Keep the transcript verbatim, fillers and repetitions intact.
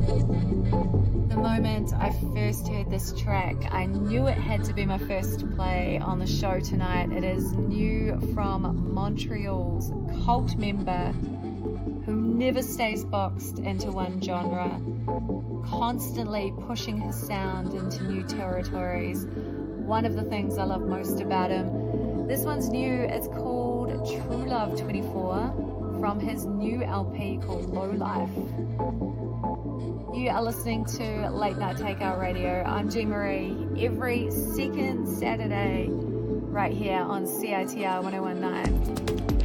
The moment I first heard this track, I knew it had to be my first play on the show tonight. It is new from Montreal's cult member who never stays boxed into one genre, constantly pushing his sound into new territories. One of the things I love most about him. This one's new. It's called True Love twenty-four from his new L P called Low Life. You are listening to Late Night Takeout Radio. I'm G Marie, every second Saturday right here on C I T R one oh one point nine.